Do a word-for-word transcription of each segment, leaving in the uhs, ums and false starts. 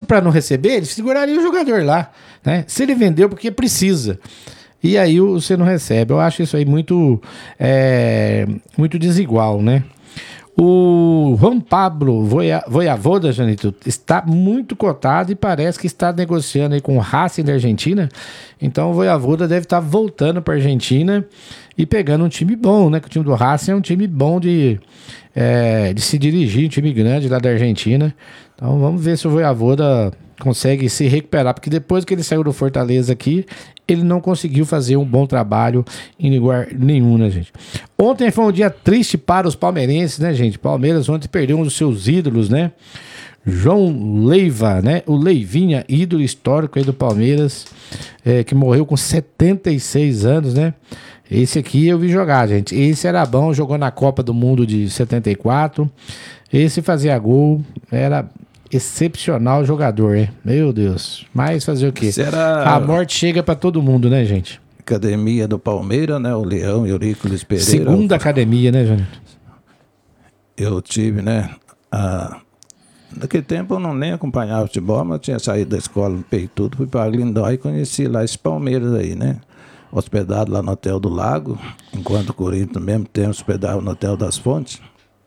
para não receber, ele seguraria o jogador lá, né? Se ele vendeu porque precisa. E aí você não recebe. Eu acho isso aí muito, é, muito desigual, né? O Juan Pablo Voia, Voivoda, Janito, está muito cotado e parece que está negociando aí com o Racing da Argentina. Então o Voivoda deve estar voltando para a Argentina e pegando um time bom, né? Que o time do Racing é um time bom de, é, de se dirigir, um time grande lá da Argentina. Então vamos ver se o Voivoda consegue se recuperar, porque depois que ele saiu do Fortaleza aqui, ele não conseguiu fazer um bom trabalho em lugar nenhum, né, gente? Ontem foi um dia triste para os palmeirenses, né, gente? Palmeiras ontem perdeu um dos seus ídolos, né? João Leiva, né? O Leivinha, ídolo histórico aí do Palmeiras, é, que morreu com setenta e seis anos, né? Esse aqui eu vi jogar, gente. Esse era bom, jogou na Copa do Mundo de setenta e quatro. Esse fazia gol, era excepcional jogador, hein? Meu Deus. Mas fazer o quê? Será... A morte chega pra todo mundo, né, gente? Academia do Palmeiras, né? O Leão, Eurícolis Pereira. Segunda academia, né, Jânio? Eu tive, né? A... Naquele tempo eu não nem acompanhava futebol, mas eu tinha saído da escola, peguei tudo, fui para Lindóia e conheci lá esse Palmeiras aí, né? Hospedado lá no Hotel do Lago, enquanto o Corinthians ao mesmo tempo hospedava no Hotel das Fontes.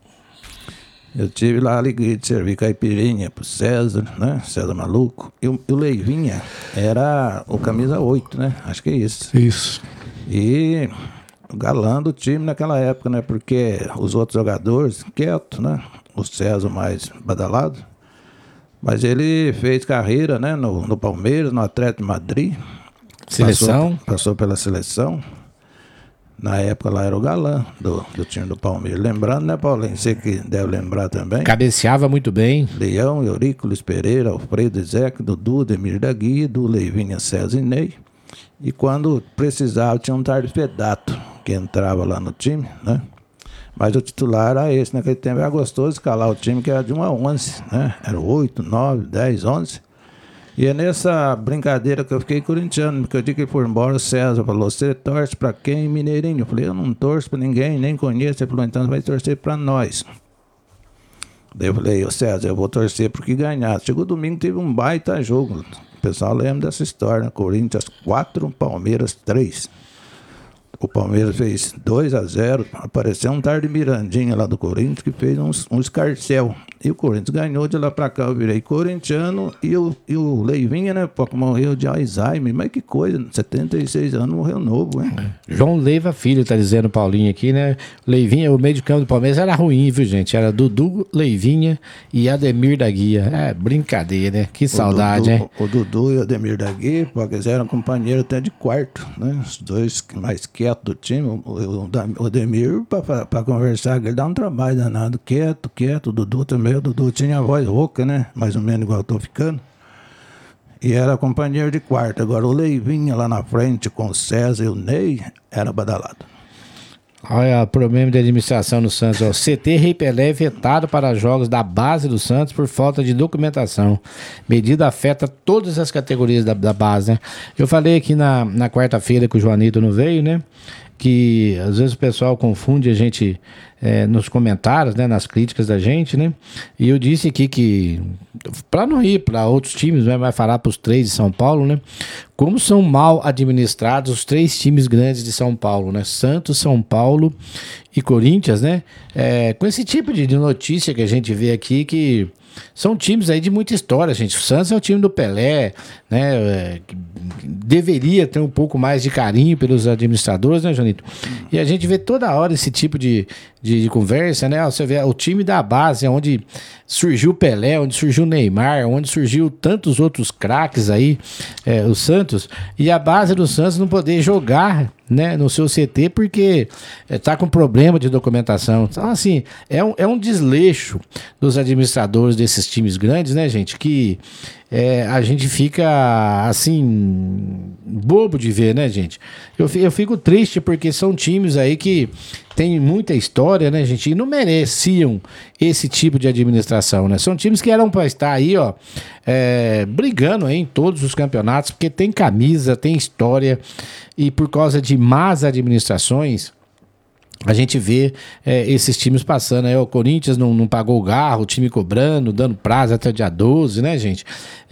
Eu tive lá a alegria de servir caipirinha pro César, né? César Maluco. E o, o Leivinha era o camisa oito, né? Acho que é isso. Isso. E o galã do time naquela época, né? Porque os outros jogadores, quietos, né? O César mais badalado. Mas ele fez carreira, né? No, no Palmeiras, no Atlético de Madrid. Seleção. Passou, passou pela seleção. Na época lá era o galã do, do time do Palmeiras. Lembrando, né, Paulinho? Você que deve lembrar também. Cabeceava muito bem. Leão, Eurícolis Pereira, Alfredo Ezequiel, Dudu, Demir da Guia, do Leivinha, César e Ney. E quando precisava, tinha um Tarpedato que entrava lá no time, né? Mas o titular era esse. Naquele tempo era gostoso escalar o time, que era de um a onze, né? Era oito, nove, dez, onze. E é nessa brincadeira que eu fiquei corintiano, porque eu disse que ele foi embora, o César falou, você torce pra quem, Mineirinho? Eu falei, eu não torço pra ninguém, nem conheço. Ele falou, então você vai torcer pra nós. Daí eu falei, ô César, eu vou torcer porque ganhar. Chegou domingo, teve um baita jogo. O pessoal lembra dessa história, né? Corinthians quatro, Palmeiras três. O Palmeiras fez dois a zero, apareceu um tarde Mirandinha lá do Corinthians que fez um, um escarcel. E o Corinthians ganhou. De lá pra cá eu virei corintiano e o, e o Leivinha, né, pô, morreu de Alzheimer. Mas que coisa, setenta e seis anos, morreu novo, hein? João Leiva Filho, tá dizendo o Paulinho aqui, né? Leivinha, o meio de campo do Palmeiras era ruim, viu, gente? Era Dudu, Leivinha e Ademir da Guia. É, brincadeira, né? Que saudade, Dudu, hein? O, o Dudu e o Ademir da Guia, pô, eles eram companheiros até de quarto, né? Os dois mais quietos do time. O, o, o Ademir, pra, pra conversar, ele dá um trabalho danado. Quieto, quieto. O Dudu também. O Dudu tinha a voz rouca, né? Mais ou menos igual eu tô ficando. E era companheiro de quarto. Agora o Leivinha lá na frente com o César e o Ney era badalado. Olha o problema de administração no Santos. Ó. C T Rei Pelé vetado para jogos da base do Santos por falta de documentação. Medida afeta todas as categorias da, da base, né? Eu falei aqui na, na quarta-feira que o Joanito não veio, né? Que às vezes o pessoal confunde a gente é, nos comentários, né, nas críticas da gente, né? E eu disse aqui que, para não ir para outros times, né, vai falar para os três de São Paulo, né? Como são mal administrados os três times grandes de São Paulo, né? Santos, São Paulo e Corinthians, né? É, com esse tipo de, de notícia que a gente vê aqui, que são times aí de muita história, gente. O Santos é o time do Pelé, né? É, deveria ter um pouco mais de carinho pelos administradores, né, Janito? E a gente vê toda hora esse tipo de, de, de conversa, né? Você vê o time da base, onde surgiu o Pelé, onde surgiu o Neymar, onde surgiu tantos outros craques aí, é, o Santos, e a base do Santos não poder jogar, né, no seu C T porque é, tá com problema de documentação. Então, assim, é um, é um desleixo dos administradores desses times grandes, né, gente, que é, a gente fica, assim, bobo de ver, né, gente? Eu, eu fico triste porque são times aí que tem muita história, né, gente? E não mereciam esse tipo de administração, né? São times que eram para estar aí, ó, é, brigando aí em todos os campeonatos, porque tem camisa, tem história, e por causa de más administrações, a gente vê é, esses times passando aí. O Corinthians não, não pagou o garro, o time cobrando, dando prazo até o dia doze, né, gente?